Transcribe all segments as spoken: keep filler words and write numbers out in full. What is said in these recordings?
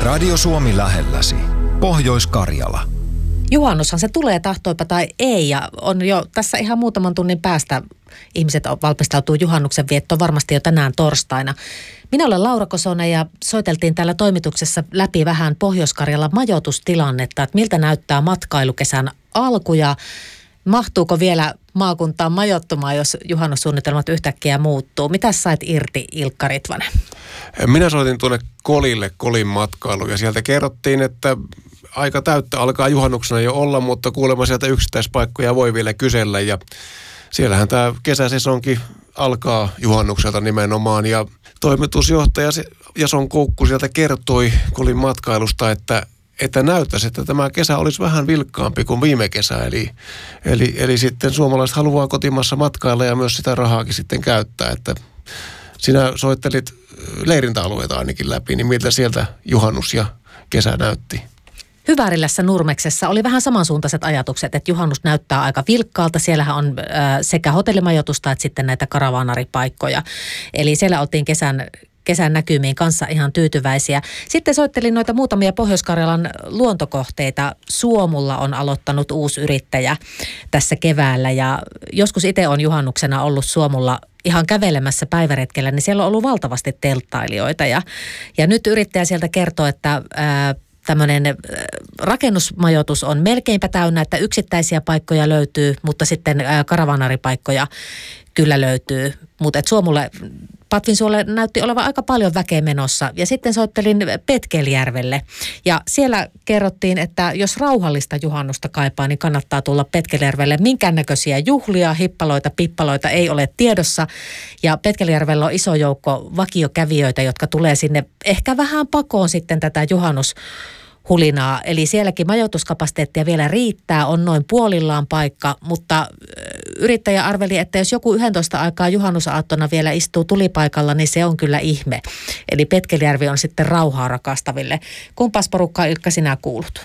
Radio Suomi lähelläsi. Pohjois-Karjala. Juhannushan se tulee tahtoipa tai ei, ja on jo tässä ihan muutaman tunnin päästä ihmiset valmistautuu juhannuksen viettoon varmasti jo tänään torstaina. Minä olen Laura Kosonen ja soiteltiin täällä toimituksessa läpi vähän Pohjois-Karjalan majoitustilannetta, että miltä näyttää matkailukesän alku ja mahtuuko vielä maakuntaan majoittumaan, jos juhannussuunnitelmat yhtäkkiä muuttuu. Mitä sait irti, Ilkka Ritvanen? Minä soitin tuonne Kolille, Kolin matkailuun, ja sieltä kerrottiin, että aika täyttä alkaa juhannuksena jo olla, mutta kuulemma sieltä yksittäispaikkoja voi vielä kysellä, ja siellähän tämä kesäsesonki alkaa juhannukselta nimenomaan, ja toimitusjohtaja Jason Koukku sieltä kertoi Kolin matkailusta, että että näyttäisi, että tämä kesä olisi vähän vilkkaampi kuin viime kesä. Eli, eli, eli sitten suomalaiset haluaa kotimassa matkailla ja myös sitä rahaakin sitten käyttää. Että sinä soittelit leirintäalueita ainakin läpi, niin miltä sieltä juhannus ja kesä näytti? Hyvärilässä Nurmeksessa oli vähän samansuuntaiset ajatukset, että juhannus näyttää aika vilkkaalta. Siellähän on äh, sekä hotellimajoitusta että sitten näitä karavaanaripaikkoja. Eli siellä oltiin kesän kesän näkymiin kanssa ihan tyytyväisiä. Sitten soittelin noita muutamia Pohjois-Karjalan luontokohteita. Suomulla on aloittanut uusi yrittäjä tässä keväällä, ja joskus itse on juhannuksena ollut Suomulla ihan kävelemässä päiväretkellä, niin siellä on ollut valtavasti telttailijoita. Ja, ja nyt yrittäjä sieltä kertoo, että ää, tämmöinen rakennusmajoitus on melkeinpä täynnä, että yksittäisiä paikkoja löytyy, mutta sitten karavaanaripaikkoja kyllä löytyy. Mutta Suomulle, Patvinsuolle näytti olevan aika paljon väkeä menossa. Ja sitten soittelin Petkelijärvelle. Ja siellä kerrottiin, että jos rauhallista juhannusta kaipaa, niin kannattaa tulla Petkelijärvelle. Minkäännäköisiä juhlia, hippaloita, pippaloita ei ole tiedossa. Ja Petkelijärvellä on iso joukko vakiokävijöitä, jotka tulee sinne ehkä vähän pakoon sitten tätä juhannus hulinaa. Eli sielläkin majoituskapasiteettia vielä riittää, on noin puolillaan paikka, mutta yrittäjä arveli, että jos joku yksitoista aikaa juhannusaattona vielä istuu tulipaikalla, niin se on kyllä ihme. Eli Petkelijärvi on sitten rauhaa rakastaville. Kumpas porukkaa, Ilkka, sinä kuulut?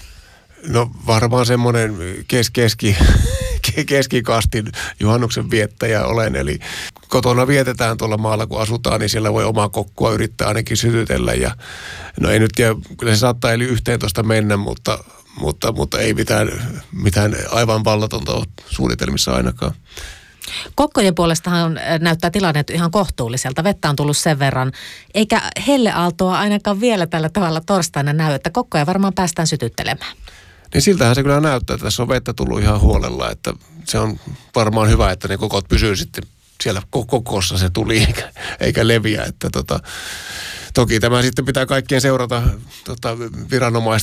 No varmaan semmoinen kes, keski, keskikastin juhannuksen viettäjä olen, eli kotona vietetään tuolla maalla, kun asutaan, niin siellä voi omaa kokkua yrittää ainakin sytytellä. Ja no ei nyt tiedä, kyllä se saattaa eli yhteentoista mennä, mutta, mutta, mutta ei mitään, mitään aivan vallatonta ole suunnitelmissa ainakaan. Kokkojen puolestahan näyttää tilanne ihan kohtuulliselta. Vettä on tullut sen verran, eikä helleaaltoa ainakaan vielä tällä tavalla torstaina näy, että kokkoja varmaan päästään sytyttelemään. Niin siltähän se kyllä näyttää, että tässä on vettä tullut ihan huolella, että se on varmaan hyvä, että ne kokot pysyy sitten siellä kokossa se tuli eikä, eikä leviä, että tota, toki tämä sitten pitää kaikkien seurata tota, viranomaisten